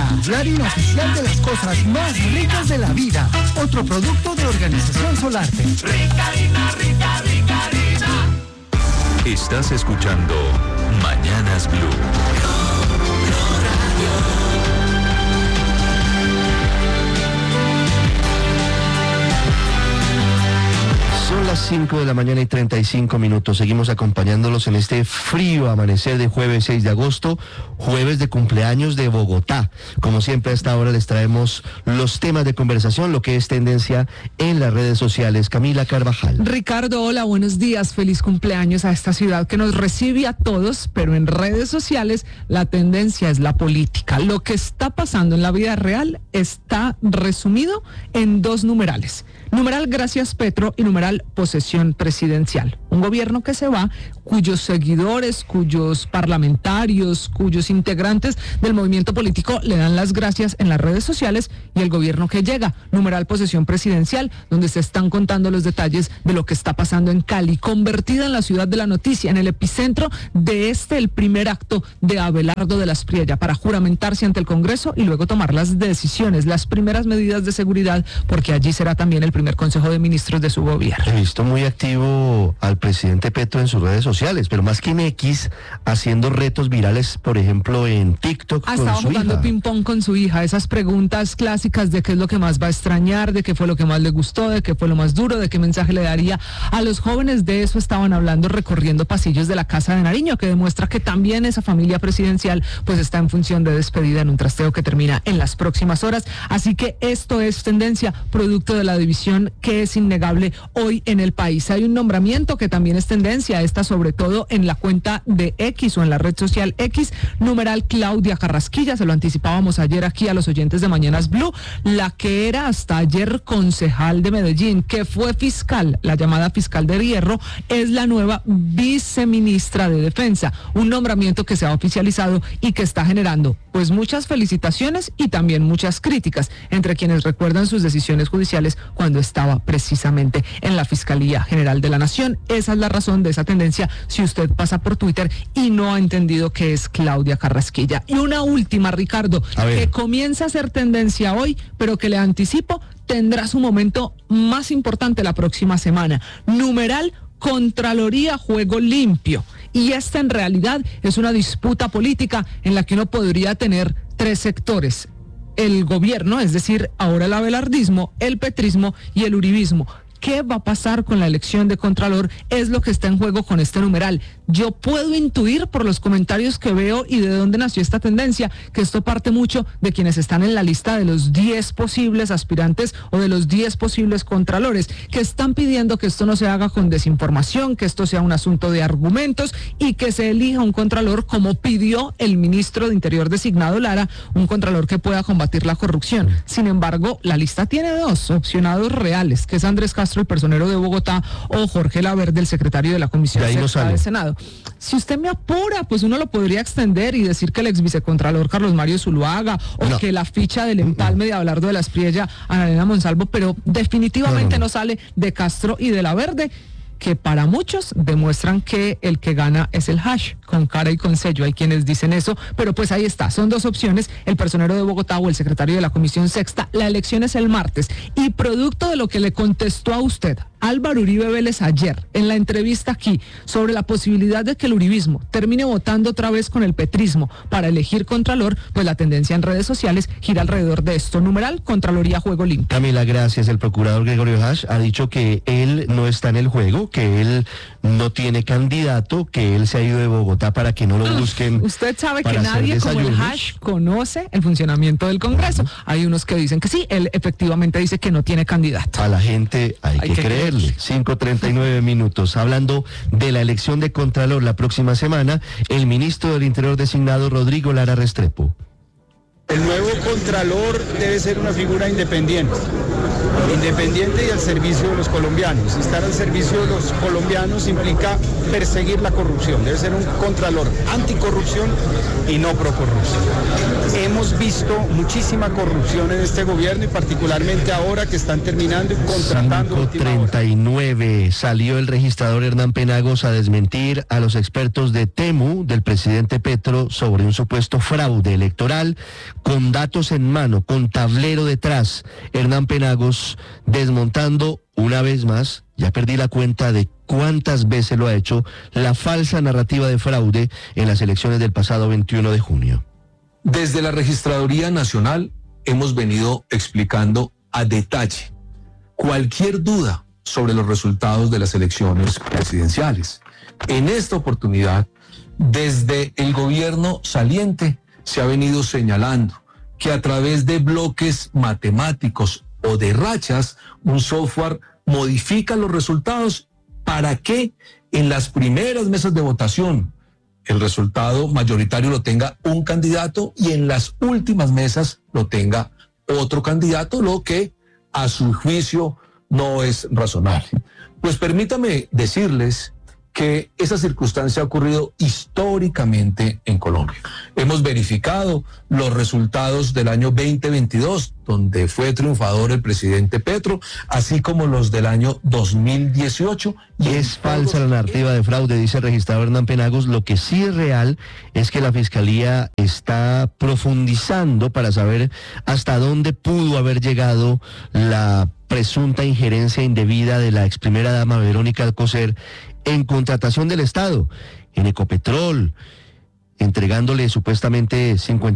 la harina oficial de las cosas más ricas de la vida. Otro producto de Organización Solarte. Rica harina, rica, rica harina. Estás escuchando Mañanas Blue. Son las 5 de la mañana y 35 minutos. Seguimos acompañándolos en este frío amanecer de jueves 6 de agosto, jueves de cumpleaños de Bogotá. Como siempre, a esta hora les traemos los temas de conversación, lo que es tendencia en las redes sociales. Camila Carvajal. Ricardo, hola, buenos días. Feliz cumpleaños a esta ciudad que nos recibe a todos, pero en redes sociales la tendencia es la política. Lo que está pasando en la vida real está resumido en dos numerales. Numeral Gracias Petro y numeral Posesión Presidencial. Un gobierno que se va, cuyos seguidores, cuyos parlamentarios, cuyos integrantes del movimiento político le dan las gracias en las redes sociales, y el gobierno que llega. Numeral Posesión Presidencial, donde se están contando los detalles de lo que está pasando en Cali, convertida en la ciudad de la noticia, en el epicentro de el primer acto de Abelardo de las Priella para juramentarse ante el Congreso y luego tomar las decisiones, las primeras medidas de seguridad, porque allí será también el primer Consejo de Ministros de su gobierno. He visto muy activo al presidente Petro en sus redes sociales, pero más que en X, haciendo retos virales, por ejemplo, en TikTok con su hija. Estaba jugando ping-pong con su hija, esas preguntas clásicas de qué es lo que más va a extrañar, de qué fue lo que más le gustó, de qué fue lo más duro, de qué mensaje le daría a los jóvenes. De eso estaban hablando recorriendo pasillos de la Casa de Nariño, que demuestra que también esa familia presidencial pues está en función de despedida en un trasteo que termina en las próximas horas. Así que esto es tendencia, producto de la división que es innegable hoy en el país. Hay un nombramiento que también es tendencia, esta sobre todo en la cuenta de X o en la red social X, numeral Claudia Carrasquilla. Se lo anticipábamos ayer aquí a los oyentes de Mañanas Blue, la que era hasta ayer concejal de Medellín, que fue fiscal, la llamada fiscal de hierro, es la nueva viceministra de Defensa, un nombramiento que se ha oficializado y que está generando pues muchas felicitaciones y también muchas críticas entre quienes recuerdan sus decisiones judiciales cuando estaba precisamente en la Fiscalía General de la Nación. Esa es la razón de esa tendencia si usted pasa por Twitter y no ha entendido qué es Claudia Carrasquilla. Y una última, Ricardo, que comienza a ser tendencia hoy, pero que le anticipo tendrá su momento más importante la próxima semana. Numeral Contraloría Juego Limpio. Y esta en realidad es una disputa política en la que uno podría tener tres sectores: el gobierno, es decir, ahora el abelardismo, el petrismo y el uribismo. ¿Qué va a pasar con la elección de Contralor? Es lo que está en juego con este numeral. Yo puedo intuir por los comentarios que veo y de dónde nació esta tendencia, que esto parte mucho de quienes están en la lista de los 10 posibles aspirantes o de los 10 posibles contralores, que están pidiendo que esto no se haga con desinformación, que esto sea un asunto de argumentos y que se elija un contralor como pidió el ministro de Interior designado Lara, un contralor que pueda combatir la corrupción. Sin embargo, la lista tiene dos opcionados reales, que es Andrés Castro, el personero de Bogotá, o Jorge Laverde, el secretario de la Comisión Sexta del Senado. Si usted me apura, pues uno lo podría extender y decir que el ex vicecontralor Carlos Mario Zuluaga o que la ficha del empalme de Abelardo de las Priella, Ana Elena Monsalvo, pero definitivamente no sale de Castro y de Laverde, que para muchos demuestran que el que gana es el hash, con cara y con sello. Hay quienes dicen eso, pero pues ahí está. Son dos opciones, el personero de Bogotá o el secretario de la Comisión Sexta. La elección es el martes y producto de lo que le contestó a usted Álvaro Uribe Vélez ayer en la entrevista aquí sobre la posibilidad de que el uribismo termine votando otra vez con el petrismo para elegir contralor, pues la tendencia en redes sociales gira alrededor de esto. Numeral Contraloría Juego Limpio. Camila, gracias. El procurador Gregorio Hash ha dicho que él no está en el juego, que él no tiene candidato, que él se ha ido de Bogotá para que no lo busquen. Usted sabe que nadie como el Hash conoce el funcionamiento del Congreso. Hay unos que dicen que sí, él efectivamente dice que no tiene candidato. A la gente hay que creerle. 5:39 minutos. Hablando de la elección de Contralor la próxima semana, el ministro del Interior designado Rodrigo Lara Restrepo. El nuevo Contralor debe ser una figura independiente. independiente y al servicio de los colombianos. Estar al servicio de los colombianos implica perseguir la corrupción. Debe ser un contralor anticorrupción y no procorrupción. Hemos visto muchísima corrupción en este gobierno y particularmente ahora que están terminando y contratando. 5:39 salió el registrador Hernán Penagos a desmentir a los expertos de Temu, del presidente Petro, sobre un supuesto fraude electoral, con datos en mano, con tablero detrás. Hernán Penagos desmontando una vez más, ya perdí la cuenta de cuántas veces lo ha hecho, la falsa narrativa de fraude en las elecciones del pasado 21 de junio. Desde la Registraduría Nacional hemos venido explicando a detalle cualquier duda sobre los resultados de las elecciones presidenciales. En esta oportunidad, desde el gobierno saliente se ha venido señalando que a través de bloques matemáticos o de rachas, un software modifica los resultados para que en las primeras mesas de votación el resultado mayoritario lo tenga un candidato y en las últimas mesas lo tenga otro candidato, lo que a su juicio no es razonable. Pues permítame decirles que esa circunstancia ha ocurrido históricamente en Colombia. Hemos verificado los resultados del año 2022, donde fue triunfador el presidente Petro, así como los del año 2018. Y es falsa la narrativa de fraude, dice el registrador Hernán Penagos. Lo que sí es real es que la Fiscalía está profundizando para saber hasta dónde pudo haber llegado la presunta injerencia indebida de la ex primera dama Verónica Alcocer en contratación del Estado, en Ecopetrol, entregándole supuestamente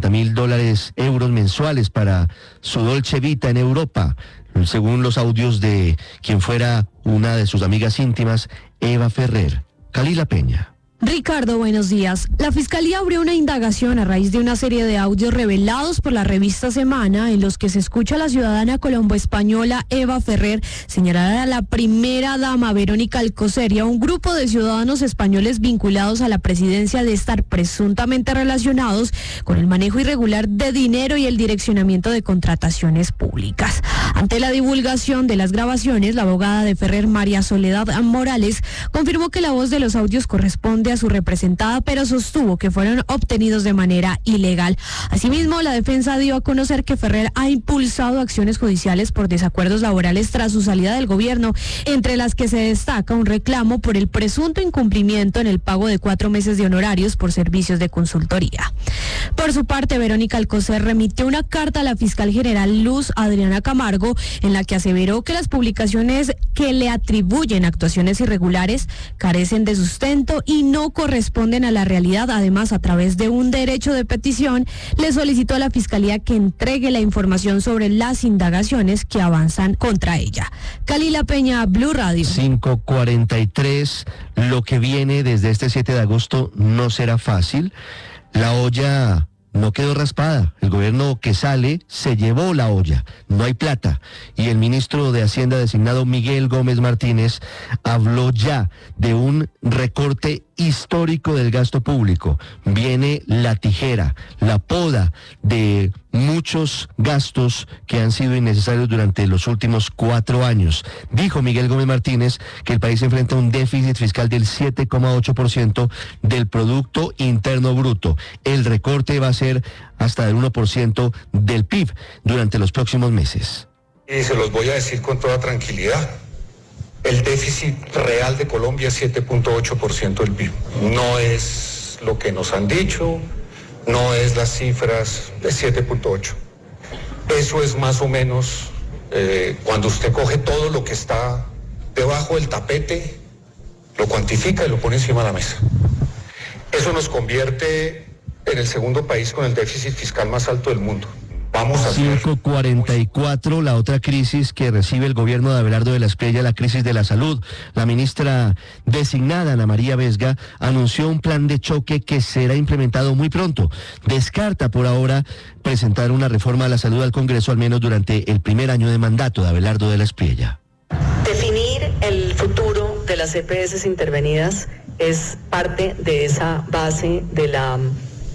$50,000 mensuales para su Dolce Vita en Europa, según los audios de quien fuera una de sus amigas íntimas, Eva Ferrer. Kalila Peña. Ricardo, buenos días. La Fiscalía abrió una indagación a raíz de una serie de audios revelados por la revista Semana en los que se escucha a la ciudadana colombo-española Eva Ferrer señalar a la primera dama Verónica Alcocer y a un grupo de ciudadanos españoles vinculados a la presidencia de estar presuntamente relacionados con el manejo irregular de dinero y el direccionamiento de contrataciones públicas. Ante la divulgación de las grabaciones, la abogada de Ferrer, María Soledad Morales, confirmó que la voz de los audios corresponde a su representada, pero sostuvo que fueron obtenidos de manera ilegal. Asimismo, la defensa dio a conocer que Ferrer ha impulsado acciones judiciales por desacuerdos laborales tras su salida del gobierno, entre las que se destaca un reclamo por el presunto incumplimiento en el pago de 4 meses de honorarios por servicios de consultoría. Por su parte, Verónica Alcocer remitió una carta a la fiscal general Luz Adriana Camargo, en la que aseveró que las publicaciones que le atribuyen actuaciones irregulares carecen de sustento y no corresponden a la realidad. Además, a través de un derecho de petición, le solicitó a la Fiscalía que entregue la información sobre las indagaciones que avanzan contra ella. Kalila Peña, Blue Radio. 5:43, lo que viene desde este 7 de agosto no será fácil. La olla no quedó raspada. El gobierno que sale se llevó la olla. No hay plata. Y el ministro de Hacienda designado Miguel Gómez Martínez habló ya de un recorte histórico del gasto público. Viene la tijera, la poda de muchos gastos que han sido innecesarios durante los últimos 4 años. Dijo Miguel Gómez Martínez que el país enfrenta un déficit fiscal del 7,8% del Producto Interno Bruto. El recorte va a ser hasta del 1% del PIB durante los próximos meses. Y se los voy a decir con toda tranquilidad. El déficit real de Colombia es 7,8% del PIB. No es lo que nos han dicho, no es las cifras de 7,8%. Eso es más o menos cuando usted coge todo lo que está debajo del tapete, lo cuantifica y lo pone encima de la mesa. Eso nos convierte en el segundo país con el déficit fiscal más alto del mundo. 5:44, la otra crisis que recibe el gobierno de Abelardo de la Espriella, la crisis de la salud. La ministra designada, Ana María Vesga, anunció un plan de choque que será implementado muy pronto. Descarta por ahora presentar una reforma a la salud al Congreso, al menos durante el primer año de mandato de Abelardo de la Espriella. Definir el futuro de las EPS intervenidas es parte de esa base de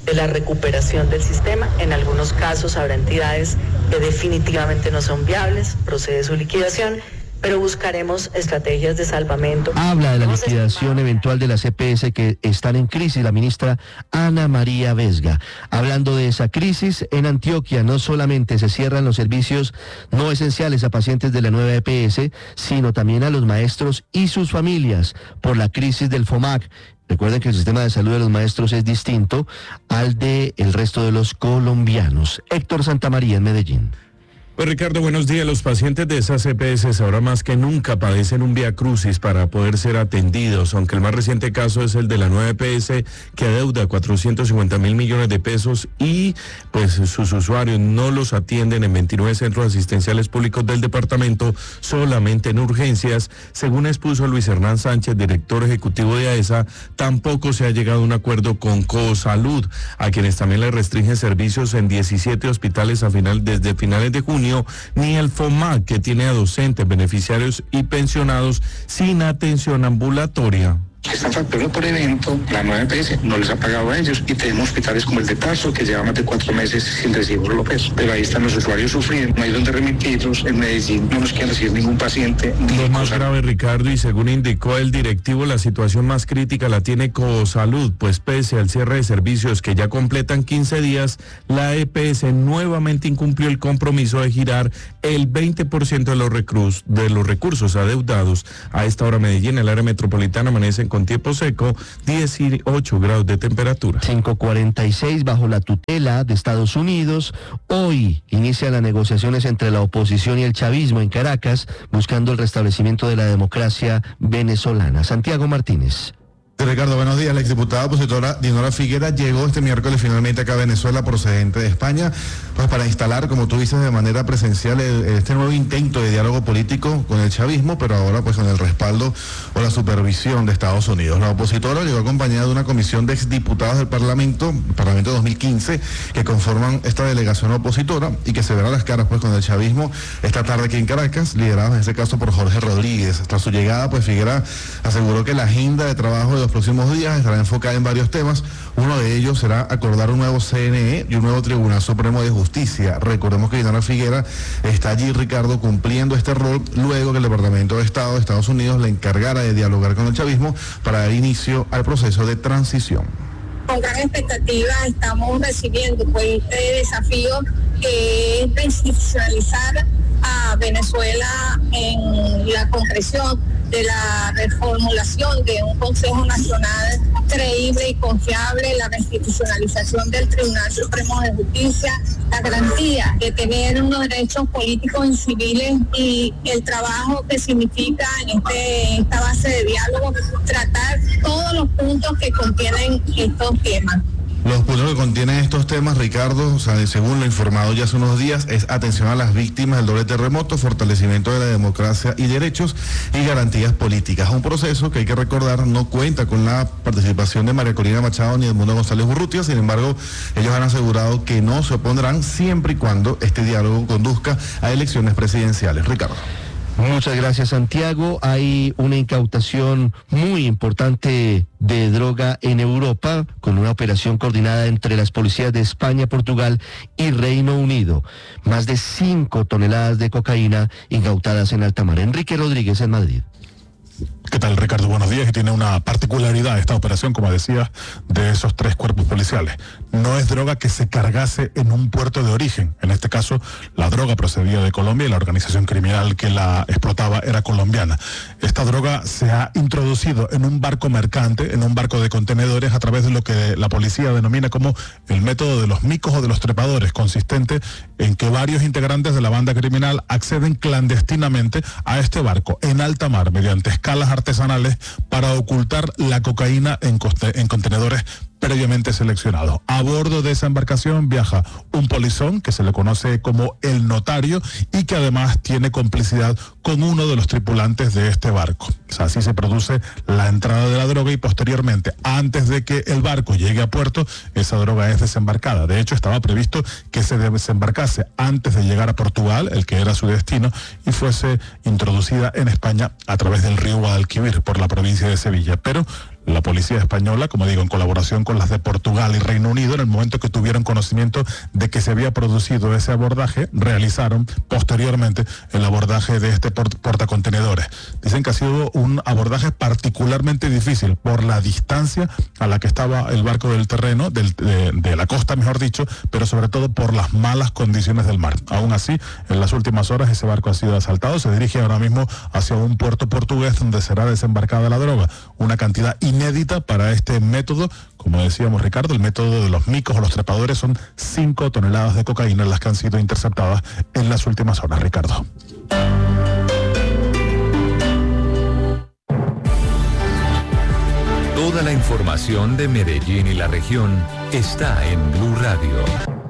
de la recuperación del sistema. En algunos casos habrá entidades que definitivamente no son viables, procede su liquidación, pero buscaremos estrategias de salvamento. Habla de la liquidación eventual de las EPS que están en crisis la ministra Ana María Vesga. Hablando de esa crisis, en Antioquia no solamente se cierran los servicios no esenciales a pacientes de la nueva EPS, sino también a los maestros y sus familias por la crisis del FOMAC. Recuerden que el sistema de salud de los maestros es distinto al del resto de los colombianos. Héctor Santamaría en Medellín. Pues Ricardo, buenos días. Los pacientes de esas EPS ahora más que nunca padecen un vía crucis para poder ser atendidos, aunque el más reciente caso es el de la nueva EPS que adeuda 450.000 millones de pesos y pues sus usuarios no los atienden en 29 centros asistenciales públicos del departamento, solamente en urgencias. Según expuso Luis Hernán Sánchez, director ejecutivo de AESA, tampoco se ha llegado a un acuerdo con Cosalud, a quienes también le restringen servicios en 17 hospitales desde finales de junio, ni el FOMAC, que tiene a docentes, beneficiarios y pensionados sin atención ambulatoria. Están facturando por evento, la nueva EPS no les ha pagado a ellos y tenemos hospitales como el de Tarso que lleva más de 4 meses sin recibir los pesos. Pero ahí están los usuarios sufriendo, no hay donde remitirlos, en Medellín no nos quieren recibir ningún paciente. Lo más grave, Ricardo, y según indicó el directivo, la situación más crítica la tiene Cosalud, pues pese al cierre de servicios que ya completan 15 días, la EPS nuevamente incumplió el compromiso de girar el 20% de los recursos adeudados. A esta hora Medellín, el área metropolitana, amanece con tiempo seco, 18 grados de temperatura. 5:46 bajo la tutela de Estados Unidos. Hoy inician las negociaciones entre la oposición y el chavismo en Caracas, buscando el restablecimiento de la democracia venezolana. Santiago Martínez. Ricardo, buenos días. La exdiputada opositora Dinora Figuera llegó este miércoles finalmente acá a Venezuela procedente de España, pues para instalar, como tú dices, de manera presencial este nuevo intento de diálogo político con el chavismo, pero ahora pues con el respaldo o la supervisión de Estados Unidos. La opositora llegó acompañada de una comisión de exdiputados del Parlamento 2015, que conforman esta delegación opositora y que se verá las caras pues con el chavismo esta tarde aquí en Caracas, liderados en este caso por Jorge Rodríguez. Tras su llegada, pues Figuera aseguró que la agenda de trabajo de los próximos días estará enfocada en varios temas. Uno de ellos será acordar un nuevo CNE y un nuevo Tribunal Supremo de Justicia. Recordemos que Dinora Figuera está allí, Ricardo, cumpliendo este rol luego que el Departamento de Estado de Estados Unidos le encargara de dialogar con el chavismo para dar inicio al proceso de transición. Con gran expectativa estamos recibiendo pues este desafío que es institucionalizar a Venezuela en la concreción de la reformulación de un Consejo Nacional creíble y confiable, la reinstitucionalización del Tribunal Supremo de Justicia, la garantía de tener unos derechos políticos y civiles y el trabajo que significa en esta base de diálogo, tratar todos los puntos que contienen estos temas. Los puntos que contienen estos temas, Ricardo, según lo informado ya hace unos días, es atención a las víctimas del doble terremoto, fortalecimiento de la democracia y derechos y garantías políticas. Un proceso que hay que recordar no cuenta con la participación de María Corina Machado ni Edmundo González Urrutia. Sin embargo, ellos han asegurado que no se opondrán siempre y cuando este diálogo conduzca a elecciones presidenciales. Ricardo. Muchas gracias, Santiago. Hay una incautación muy importante de droga en Europa con una operación coordinada entre las policías de España, Portugal y Reino Unido. Más de 5 toneladas de cocaína incautadas en alta mar. Enrique Rodríguez en Madrid. ¿Qué tal, Ricardo? Buenos días. Y tiene una particularidad esta operación, como decías, de esos 3 cuerpos policiales. No es droga que se cargase en un puerto de origen. En este caso, la droga procedía de Colombia y la organización criminal que la explotaba era colombiana. Esta droga se ha introducido en un barco mercante, en un barco de contenedores, a través de lo que la policía denomina como el método de los micos o de los trepadores, consistente en que varios integrantes de la banda criminal acceden clandestinamente a este barco en alta mar mediante escalas artesanales para ocultar la cocaína en contenedores previamente seleccionados. A bordo de esa embarcación viaja un polizón que se le conoce como el notario y que además tiene complicidad con uno de los tripulantes de este barco. O sea, así se produce la entrada de la droga y posteriormente, antes de que el barco llegue a puerto, esa droga es desembarcada. De hecho, estaba previsto que se desembarcase antes de llegar a Portugal, el que era su destino, y fuese introducida en España a través del río Guadalquivir por la provincia de Sevilla. Pero la policía española, como digo, en colaboración con las de Portugal y Reino Unido, en el momento que tuvieron conocimiento de que se había producido ese abordaje, realizaron posteriormente el abordaje de este portacontenedores. Dicen que ha sido un abordaje particularmente difícil por la distancia a la que estaba el barco del terreno, de la costa, mejor dicho, pero sobre todo por las malas condiciones del mar. Aún así, en las últimas horas ese barco ha sido asaltado, se dirige ahora mismo hacia un puerto portugués donde será desembarcada la droga, una cantidad inédita para este método. Como decíamos, Ricardo, el método de los micos o los trepadores, son 5 toneladas de cocaína las que han sido interceptadas en las últimas horas, Ricardo. Toda la información de Medellín y la región está en Blue Radio.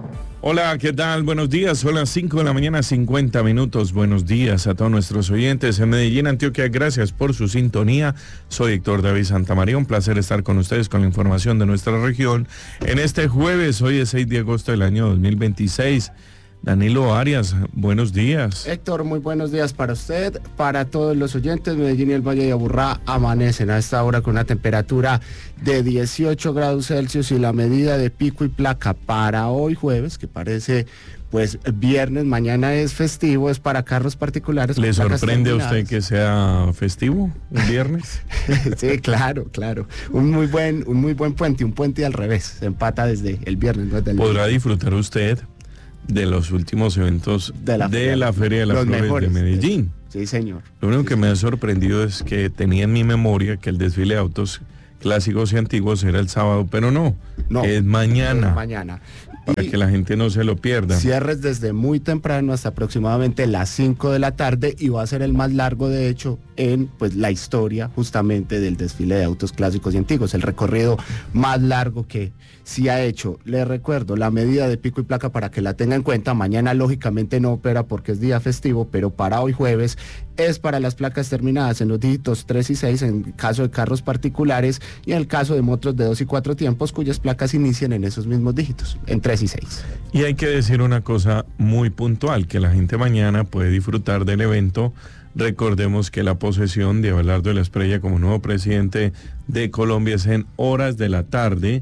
Hola, ¿qué tal? Buenos días, son las 5 de la mañana, 50 minutos. Buenos días a todos nuestros oyentes en Medellín, Antioquia. Gracias por su sintonía. Soy Héctor David Santamaría, un placer estar con ustedes con la información de nuestra región. En este jueves, hoy es 6 de agosto del año 2026. Danilo Arias, buenos días. Héctor, muy buenos días para usted, para todos los oyentes. Medellín y el Valle de Aburrá amanecen a esta hora con una temperatura de 18 grados Celsius y la medida de pico y placa para hoy jueves, que parece pues viernes, mañana es festivo, es para carros particulares. ¿Le sorprende a usted que sea festivo un viernes? Sí, claro. Un muy buen puente, un puente al revés, se empata desde el viernes. No es del ¿Podrá disfrutar usted de los últimos eventos de la Feria de las Flores mejores, de Medellín? Sí, señor. Lo único que señor. me ha sorprendido es que tenía en mi memoria que el desfile de autos clásicos y antiguos era el sábado, pero no, es mañana. Es mañana. Para que la gente no se lo pierda. Cierres desde muy temprano hasta aproximadamente las 5 de la tarde y va a ser el más largo, de hecho, en pues la historia justamente del desfile de autos clásicos y antiguos, el recorrido más largo que sí ha hecho. Les recuerdo la medida de pico y placa para que la tenga en cuenta. Mañana lógicamente no opera porque es día festivo, pero para hoy jueves es para las placas terminadas en los dígitos 3 y 6 en caso de carros particulares y en el caso de motos de 2 y 4 tiempos cuyas placas inician en esos mismos dígitos, en 3 y 6. Y hay que decir una cosa muy puntual, que la gente mañana puede disfrutar del evento. Recordemos que la posesión de Abelardo de la Espriella como nuevo presidente de Colombia es en horas de la tarde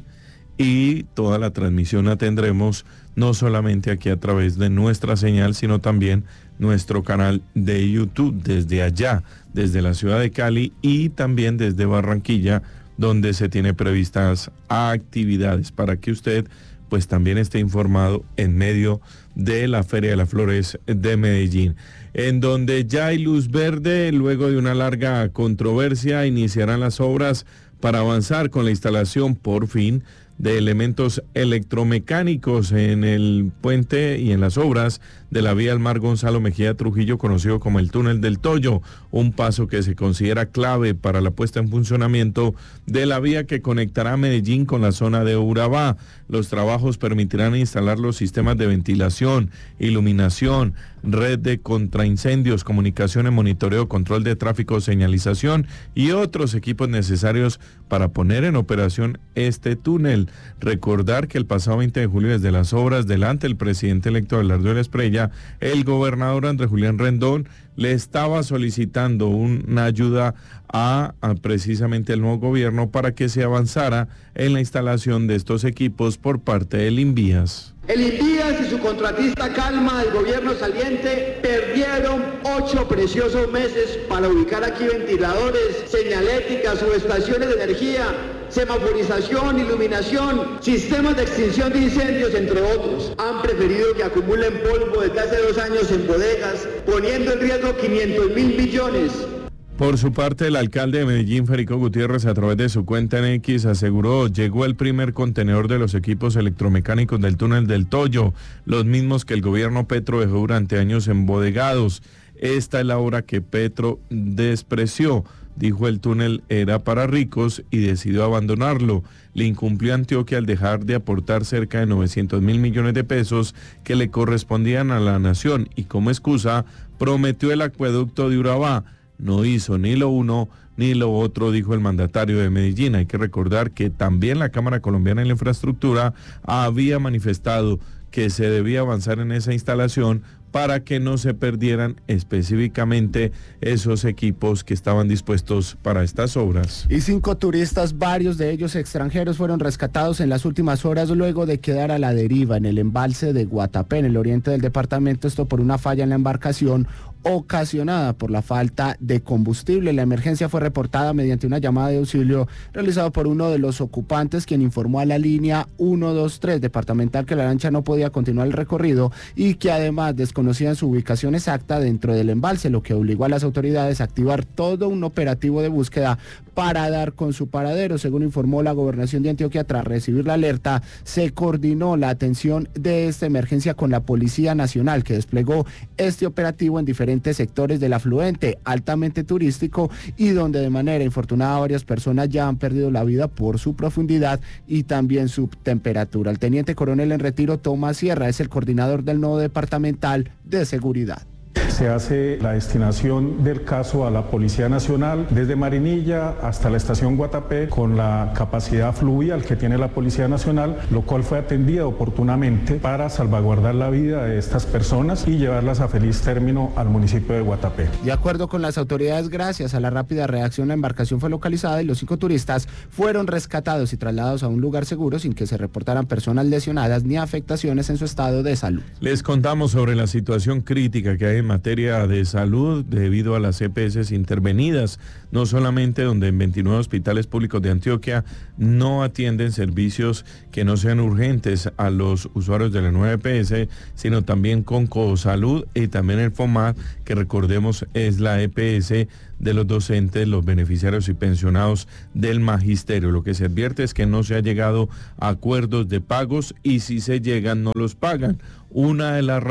y toda la transmisión la tendremos no solamente aquí a través de nuestra señal, sino también nuestro canal de YouTube desde allá, desde la ciudad de Cali y también desde Barranquilla, donde se tiene previstas actividades para que usted pues también esté informado en medio de la Feria de las Flores de Medellín, en donde ya hay luz verde. Luego de una larga controversia iniciarán las obras para avanzar con la instalación por fin de elementos electromecánicos en el puente y en las obras de la vía Almar Gonzalo Mejía Trujillo, conocido como el túnel del Toyo, un paso que se considera clave para la puesta en funcionamiento de la vía que conectará Medellín con la zona de Urabá. Los trabajos permitirán instalar los sistemas de ventilación, iluminación, red de contraincendios, comunicaciones, monitoreo, control de tráfico, señalización y otros equipos necesarios para poner en operación este túnel. Recordar que el pasado 20 de julio, desde las obras delante del presidente electo Abelardo de la Espriella, el gobernador Andrés Julián Rendón le estaba solicitando una ayuda a precisamente el nuevo gobierno para que se avanzara en la instalación de estos equipos por parte del Invías. El Invías y su contratista Calma del gobierno saliente perdieron 8 preciosos meses para ubicar aquí ventiladores, señaléticas, subestaciones de energía, semaforización, iluminación, sistemas de extinción de incendios, entre otros. Han preferido que acumulen polvo desde hace 2 años en bodegas, poniendo en riesgo 500.000 millones. Por su parte, el alcalde de Medellín, Federico Gutiérrez, a través de su cuenta en X, aseguró: llegó el primer contenedor de los equipos electromecánicos del túnel del Toyo, los mismos que el gobierno Petro dejó durante años embodegados. Esta es la obra que Petro despreció. Dijo el túnel era para ricos y decidió abandonarlo. Le incumplió Antioquia al dejar de aportar cerca de 900.000 millones de pesos que le correspondían a la nación y como excusa prometió el acueducto de Urabá. No hizo ni lo uno ni lo otro, dijo el mandatario de Medellín. Hay que recordar que también la Cámara Colombiana de la Infraestructura había manifestado que se debía avanzar en esa instalación para que no se perdieran específicamente esos equipos que estaban dispuestos para estas obras. Y 5 turistas, varios de ellos extranjeros, fueron rescatados en las últimas horas luego de quedar a la deriva en el embalse de Guatapé, en el oriente del departamento, esto por una falla en la embarcación ocasionada por la falta de combustible. La emergencia fue reportada mediante una llamada de auxilio realizada por uno de los ocupantes, quien informó a la línea 123 departamental que la lancha no podía continuar el recorrido y que además desconocían su ubicación exacta dentro del embalse, lo que obligó a las autoridades a activar todo un operativo de búsqueda para dar con su paradero. Según informó la Gobernación de Antioquia, tras recibir la alerta, se coordinó la atención de esta emergencia con la Policía Nacional, que desplegó este operativo en diferentes sectores del afluente altamente turístico y donde de manera infortunada varias personas ya han perdido la vida por su profundidad y también su temperatura. El teniente coronel en retiro, Tomás Sierra, es el coordinador del nodo departamental de seguridad. Se hace la destinación del caso a la Policía Nacional desde Marinilla hasta la estación Guatapé con la capacidad fluvial que tiene la Policía Nacional, lo cual fue atendida oportunamente para salvaguardar la vida de estas personas y llevarlas a feliz término al municipio de Guatapé. De acuerdo con las autoridades, gracias a la rápida reacción, la embarcación fue localizada y los 5 turistas fueron rescatados y trasladados a un lugar seguro sin que se reportaran personas lesionadas ni afectaciones en su estado de salud. Les contamos sobre la situación crítica que hay en materia de salud debido a las EPS intervenidas, no solamente donde en 29 hospitales públicos de Antioquia no atienden servicios que no sean urgentes a los usuarios de la nueva EPS, sino también con Cosalud y también el FOMAD, que recordemos es la EPS de los docentes, los beneficiarios y pensionados del magisterio. Lo que se advierte es que no se ha llegado a acuerdos de pagos y si se llegan no los pagan. Una de las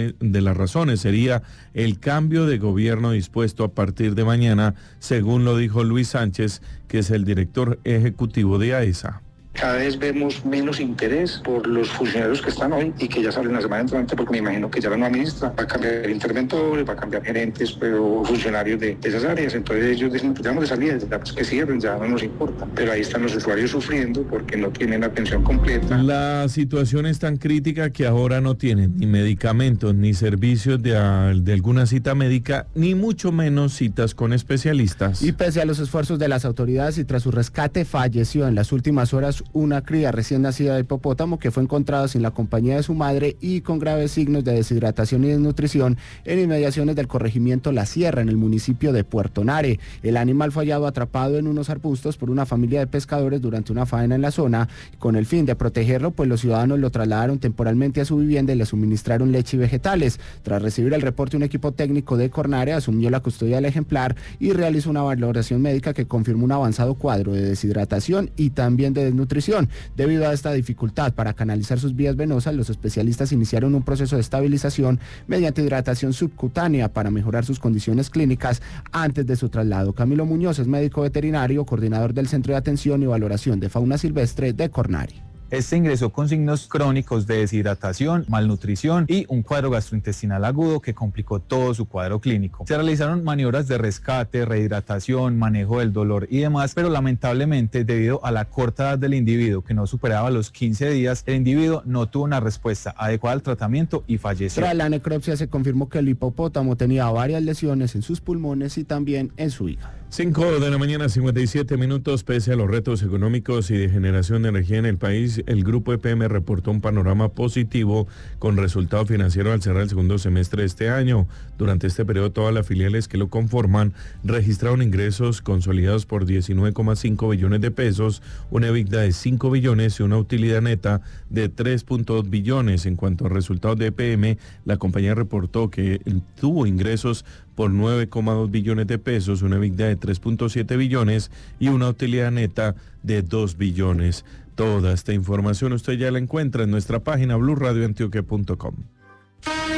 razones sería el cambio de gobierno dispuesto a partir de mañana, según lo dijo Luis Sánchez, que es el director ejecutivo de AESA. Cada vez vemos menos interés por los funcionarios que están hoy y que ya salen la semana entrante, porque me imagino que ya la nueva ministra va a cambiar interventores, va a cambiar gerentes, pero funcionarios de esas áreas. Entonces ellos dicen, pues ya de salida, ya pues que cierren, ya no nos importa. Pero ahí están los usuarios sufriendo porque no tienen la atención completa. La situación es tan crítica que ahora no tienen ni medicamentos, ni servicios de alguna cita médica, ni mucho menos citas con especialistas. Y pese a los esfuerzos de las autoridades y tras su rescate, falleció en las últimas horas una cría recién nacida de hipopótamo que fue encontrada sin la compañía de su madre y con graves signos de deshidratación y desnutrición en inmediaciones del corregimiento La Sierra, en el municipio de Puerto Nare. El animal fue hallado atrapado en unos arbustos por una familia de pescadores durante una faena en la zona. Con el fin de protegerlo, pues los ciudadanos lo trasladaron temporalmente a su vivienda y le suministraron leche y vegetales. Tras recibir el reporte, un equipo técnico de Cornare asumió la custodia del ejemplar y realizó una valoración médica que confirmó un avanzado cuadro de deshidratación y también de desnutrición. Debido a esta dificultad para canalizar sus vías venosas, los especialistas iniciaron un proceso de estabilización mediante hidratación subcutánea para mejorar sus condiciones clínicas antes de su traslado. Camilo Muñoz es médico veterinario, coordinador del Centro de Atención y Valoración de Fauna Silvestre de Cornare. Este ingresó con signos crónicos de deshidratación, malnutrición y un cuadro gastrointestinal agudo que complicó todo su cuadro clínico. Se realizaron maniobras de rescate, rehidratación, manejo del dolor y demás, pero lamentablemente debido a la corta edad del individuo, que no superaba los 15 días, el individuo no tuvo una respuesta adecuada al tratamiento y falleció. Tras la necropsia se confirmó que el hipopótamo tenía varias lesiones en sus pulmones y también en su hígado. 5 de la mañana, 57 minutos. Pese a los retos económicos y de generación de energía en el país, el Grupo EPM reportó un panorama positivo con resultado financiero al cerrar el segundo semestre de este año. Durante este periodo, todas las filiales que lo conforman registraron ingresos consolidados por 19,5 billones de pesos, una EBITDA de 5 billones y una utilidad neta de 3.2 billones. En cuanto a resultados de EPM, la compañía reportó que tuvo ingresos por 9,2 billones de pesos, una EBITDA de 3.7 billones y una utilidad neta de 2 billones. Toda esta información usted ya la encuentra en nuestra página blurradioantioquia.com.